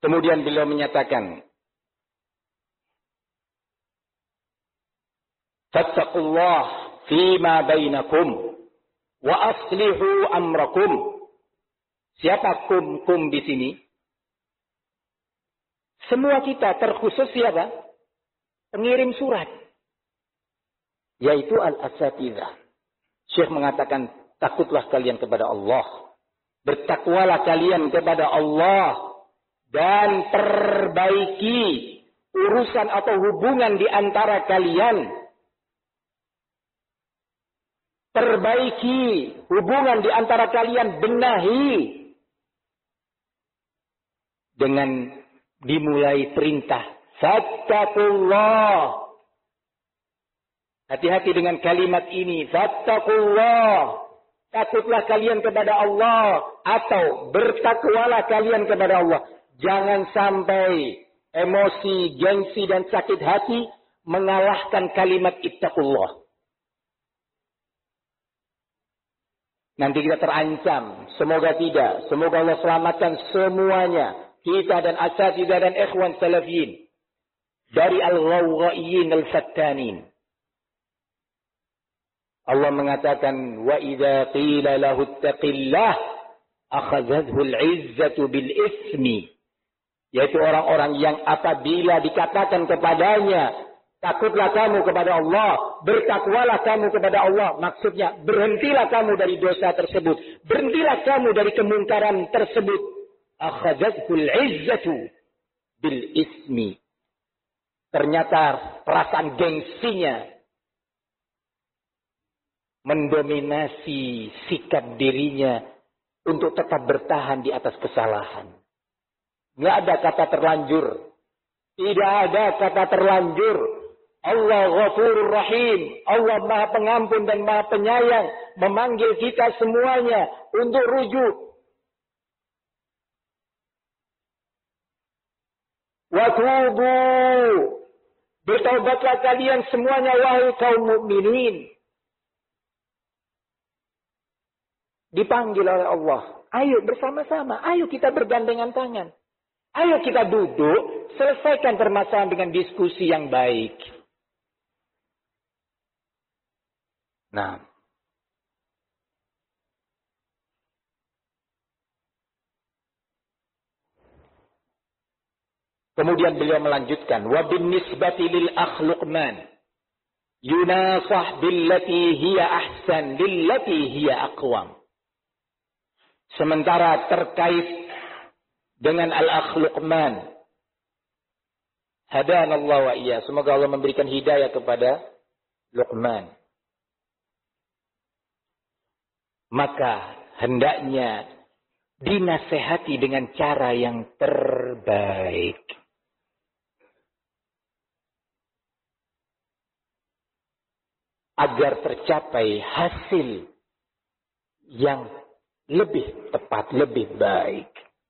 Kemudian beliau menyatakan, fattaqullah fima bainakum wa aslihu amrakum. Siapa kum di sini? Semua kita, terkhusus siapa? Pengirim surat, yaitu al-asatidzah. Syekh mengatakan, takutlah kalian kepada Allah, bertakwalah kalian kepada Allah, dan perbaiki urusan atau hubungan di antara kalian. Perbaiki hubungan di antara kalian, benahi. Dengan dimulai perintah, fattaqullah. Hati-hati dengan kalimat ini, fattaqullah. Takutlah kalian kepada Allah, atau bertakwalah kalian kepada Allah. Jangan sampai emosi, gengsi, dan sakit hati mengalahkan kalimat ittaqullah. Nanti kita terancam. Semoga tidak. Semoga Allah selamatkan semuanya. Kita dan asatidzah dan ikhwan salafiyin. Dari al-ghawghaiyin al-fattanin. Allah mengatakan, wa idza qila lahu ittaqillah akhadhathu al-'izzatu bil ismi. Yaitu orang-orang yang apabila dikatakan kepadanya, takutlah kamu kepada Allah, bertakwalah kamu kepada Allah. Maksudnya, berhentilah kamu dari dosa tersebut. Berhentilah kamu dari kemungkaran tersebut. Akhadhathu al-'izzatu bil ismi. Ternyata perasaan gengsinya mendominasi sikap dirinya untuk tetap bertahan di atas kesalahan. Nggak ada kata terlanjur. Tidak ada kata terlanjur. Allah Ghafurur Rahim. Allah Maha Pengampun dan Maha Penyayang. Memanggil kita semuanya untuk rujuk. Watubu. Bertaubatlah kalian semuanya wahai kaum mukminin. Dipanggil oleh Allah. Ayo bersama-sama. Ayo kita bergandengan tangan. Ayo kita duduk, selesaikan permasalahan dengan diskusi yang baik. Nah. Kemudian beliau melanjutkan, wa bin nisbati lil akhluqman yunasah billati hiya ahsan lillati hiya aqwam. Sementara terkait dengan al-akh Luqman, hadanallah wa iya. Semoga Allah memberikan hidayah kepada Luqman. Maka hendaknya dinasehati dengan cara yang terbaik. Agar tercapai hasil yang lebih tepat, lebih baik.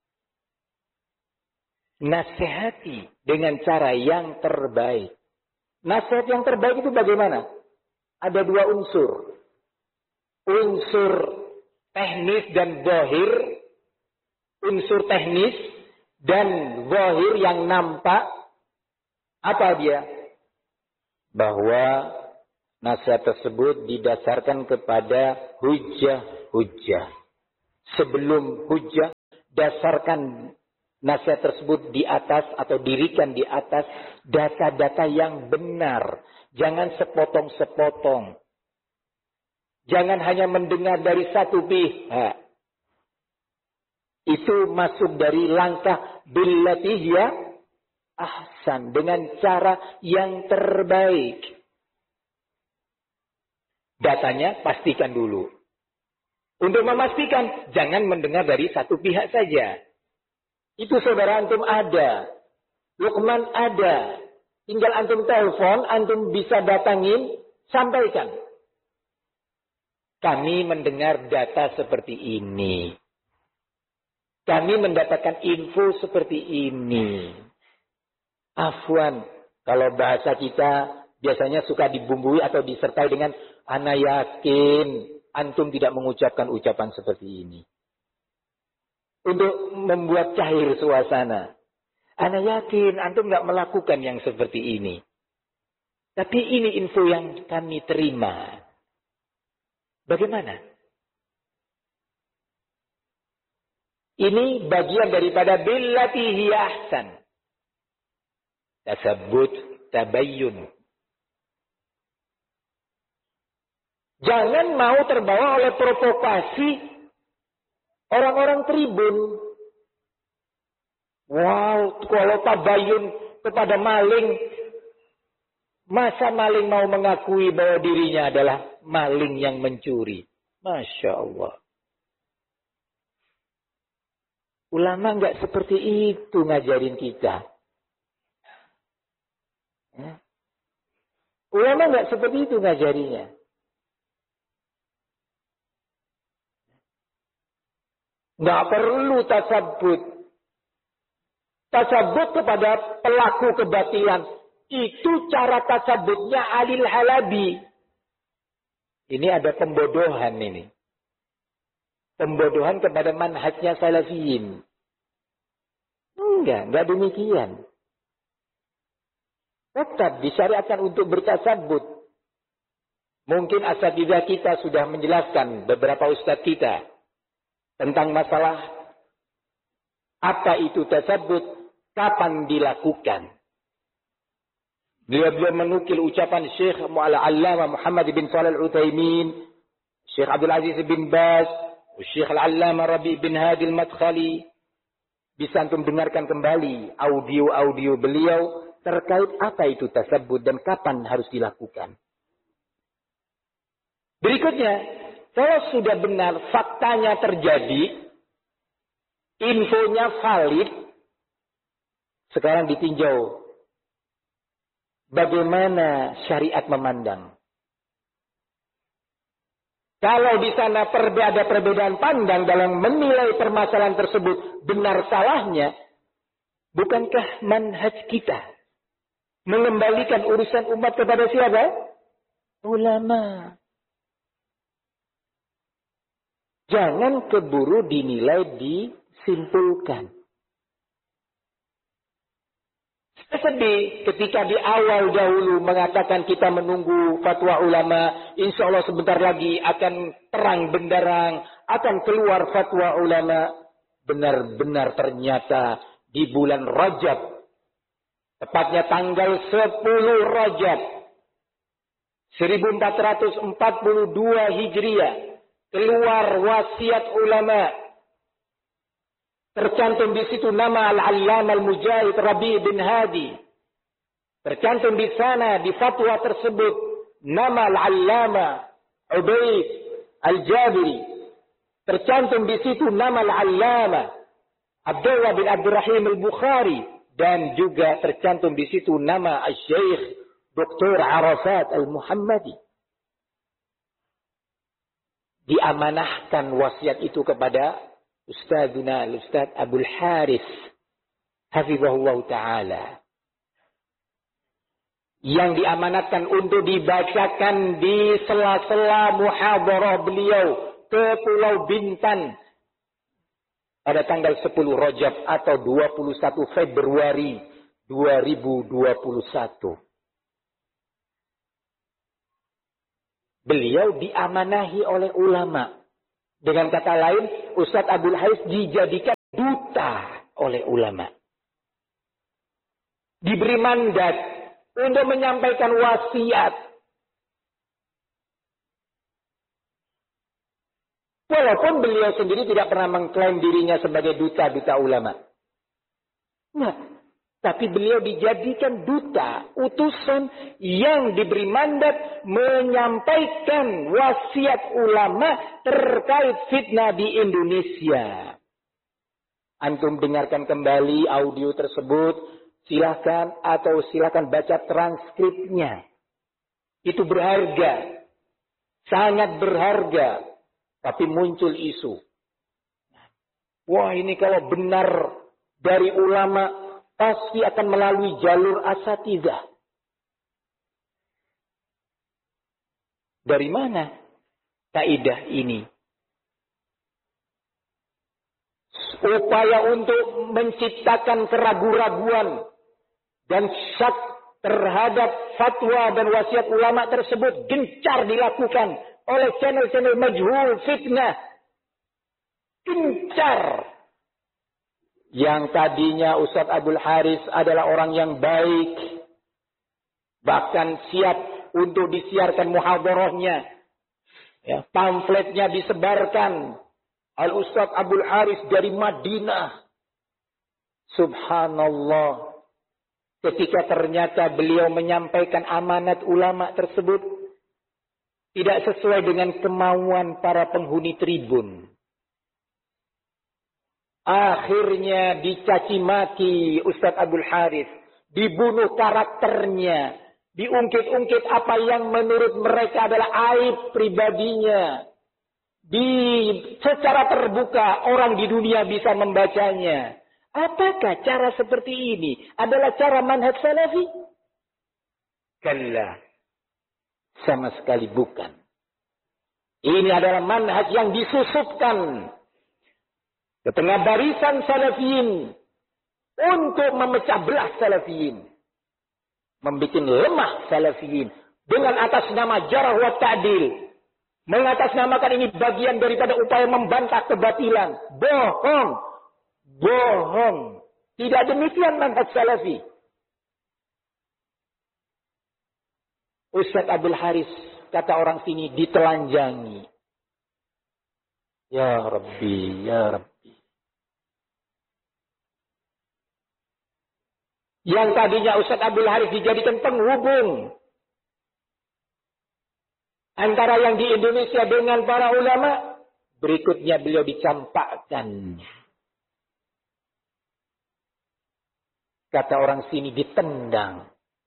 Nasihati dengan cara yang terbaik. Nasihat yang terbaik itu bagaimana? Ada dua unsur. Unsur teknis dan zahir. Unsur teknis dan zahir yang nampak. Apa dia? Bahwa nasihat tersebut didasarkan kepada hujjah-hujjah. Sebelum hujjah, dasarkan nasihat tersebut di atas atau dirikan di atas data-data yang benar. Jangan sepotong-sepotong. Jangan hanya mendengar dari satu pihak. Itu masuk dari langkah billati hiya ahsan. Dengan cara yang terbaik. Datanya pastikan dulu. Untuk memastikan, jangan mendengar dari satu pihak saja. Itu saudara antum ada. Luqman ada. Tinggal antum telepon, antum bisa datangin, sampaikan. Kami mendengar data seperti ini. Kami mendapatkan info seperti ini. Afwan, kalau bahasa kita biasanya suka dibumbui atau disertai dengan ana yakin antum tidak mengucapkan ucapan seperti ini. Untuk membuat cair suasana. Ana yakin antum nggak melakukan yang seperti ini. Tapi ini info yang kami terima. Bagaimana? Ini bagian daripada billati hiya ahsan. Tasabbut, tabayyun. Jangan mau terbawa oleh provokasi orang-orang tribun. Wow, kalau tabayyun kepada maling, masa maling mau mengakui bahwa dirinya adalah maling yang mencuri? Masya Allah. Ulama nggak seperti itu ngajarin kita. Ulama nggak seperti itu ngajarinya. Nggak perlu tasabbut. Tasabbut kepada pelaku kebatilan. Itu cara tasabbutnya Alil Halabi. Ini ada pembodohan ini. Pembodohan kepada manhajnya salafiyin. Enggak demikian. Tetap disyariatkan untuk bertasabbut. Mungkin asatidzah kita sudah menjelaskan, beberapa ustadz kita, tentang masalah apa itu tasabbut, kapan dilakukan. Beliau menukil ucapan Syekh Al-Allamah Muhammad bin Shalih Al-Utsaimin, Syekh Abdul Aziz bin Baz, Syekh Al-Allamah Rabi bin Hadi Al-Madkhali. Bisa antum dengarkan kembali audio-audio beliau terkait apa itu tasabbut dan kapan harus dilakukan. Berikutnya, kalau sudah benar faktanya terjadi, infonya valid, sekarang ditinjau bagaimana syariat memandang. Kalau di sana ada perbedaan pandang dalam menilai permasalahan tersebut benar salahnya, bukankah manhaj kita mengembalikan urusan umat kepada siapa? Ulama. Jangan keburu dinilai, disimpulkan. Sedih ketika di awal dahulu mengatakan kita menunggu fatwa ulama. Insya Allah sebentar lagi akan terang benderang, akan keluar fatwa ulama. Benar-benar ternyata di bulan Rajab, tepatnya tanggal 10 Rajab 1442 Hijriah, keluar wasiat ulama. Tercantum di situ nama Al-Allamah Al-Mujahid Rabi bin Hadi. Tercantum di sana di fatwa tersebut nama Al-Allamah Ubaid Al-Jabiri. Tercantum di situ nama Al-Allamah Abdullah bin Abdurrahim Al-Bukhari, dan juga tercantum di situ nama Al-Syekh Dr. Arafat Al-Muhammadi. Diamanahkan wasiat itu kepada Ustadzuna Ustadz Abdul Haris hafizahullah ta'ala, yang diamanatkan untuk dibacakan di sela-sela muhadarah beliau ke Pulau Bintan pada tanggal 10 Rajab atau 21 Februari 2021. Beliau diamanahi oleh ulama. Dengan kata lain, Ustadz Abdul Haris dijadikan duta oleh ulama. Diberi mandat untuk menyampaikan wasiat. Walaupun beliau sendiri tidak pernah mengklaim dirinya sebagai duta ulama. Nah, tapi beliau dijadikan duta, utusan yang diberi mandat menyampaikan wasiat ulama terkait fitnah di Indonesia. Antum dengarkan kembali audio tersebut, silakan baca transkripnya. Itu berharga, sangat berharga. Tapi muncul isu. Wah, ini kalau benar dari ulama, pasti akan melalui jalur asatidzah. Dari mana kaidah ini? upaya untuk menciptakan keraguan-raguan dan syak terhadap fatwa dan wasiat ulama tersebut gencar dilakukan oleh channel-channel majhul fitnah. Gencar. Yang tadinya Ustaz Abdul Haris adalah orang yang baik, bahkan siap untuk disiarkan muhadharahnya, ya, pamfletnya disebarkan. Al-Ustaz Abdul Haris dari Madinah. Subhanallah. Ketika ternyata beliau menyampaikan amanat ulama tersebut tidak sesuai dengan kemauan para penghuni tribun. Akhirnya dicaci maki Ustaz Abdul Haris. Dibunuh karakternya. Diungkit-ungkit apa yang menurut mereka adalah aib pribadinya. Secara terbuka orang di dunia bisa membacanya. Apakah cara seperti ini adalah cara manhaj salafi? Kalla. Sama sekali bukan. Ini adalah manhaj yang disusupkan ke tengah barisan salafiyin untuk memecah belah salafiyin. Membuat lemah salafiyin dengan atas nama jarah wa ta'dil. Mengatasnamakan ini bagian daripada upaya membantah kebatilan. Bohong. Bohong. Tidak demikian manhaj salafi. Ustaz Abdul Haris, kata orang sini, ditelanjangi. Ya Rabbi, ya Rabbi. Yang tadinya Ustaz Abdul Haris dijadikan penghubung antara yang di Indonesia dengan para ulama, berikutnya beliau dicampakkan. Kata orang sini, ditendang.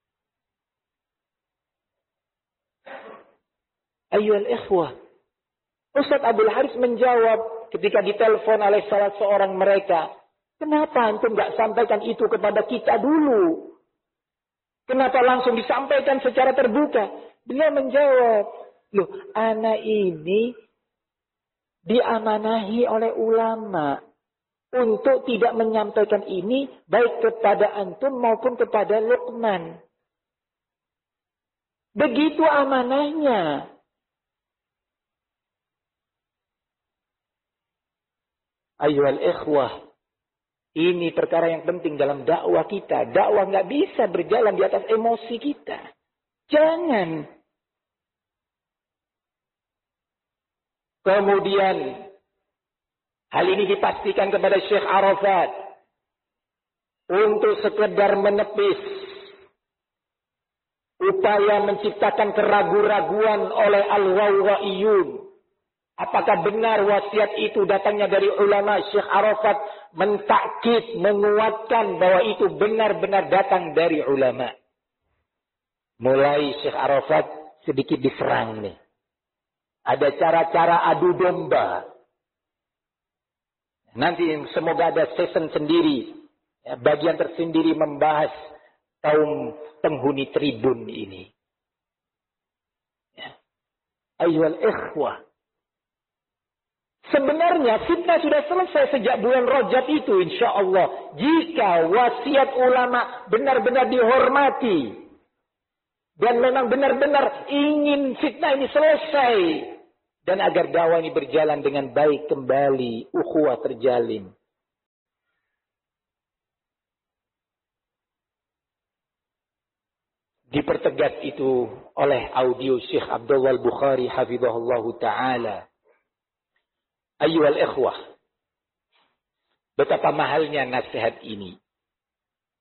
Ayyuhal ikhwah. Ustaz Abdul Haris menjawab ketika ditelepon oleh salah seorang mereka. Kenapa antum gak sampaikan itu kepada kita dulu? Kenapa langsung disampaikan secara terbuka? Beliau menjawab, loh, anak ini diamanahi oleh ulama untuk tidak menyampaikan ini baik kepada antum maupun kepada Luqman. Begitu amanahnya. Ayyuhal ikhwah, ini perkara yang penting dalam dakwah kita. Dakwah nggak bisa berjalan di atas emosi kita. Jangan. Kemudian hal ini dipastikan kepada Syekh Arafat untuk sekedar menepis upaya menciptakan keraguan-raguan oleh al-Wawaiyun. Apakah benar wasiat itu datangnya dari ulama? Syekh Arafat mentakkid, menguatkan bahwa itu benar-benar datang dari ulama. Mulai Syekh Arafat sedikit diserang nih. Ada cara-cara adu domba. Nanti semoga ada season sendiri, ya, bagian tersendiri membahas kaum penghuni tribun ini. Ya. Ayyuhal ikhwah. Sebenarnya fitnah sudah selesai sejak bulan Rajab itu, insya Allah. Jika wasiat ulama benar-benar dihormati. Dan memang benar-benar ingin fitnah ini selesai. Dan agar dakwah ini berjalan dengan baik kembali. Ukhuwah terjalin. Dipertegas itu oleh audio Syekh Abdullah Al-Bukhari hafizahullahu ta'ala. Ayyuhal ikhwah. Betapa mahalnya nasihat ini.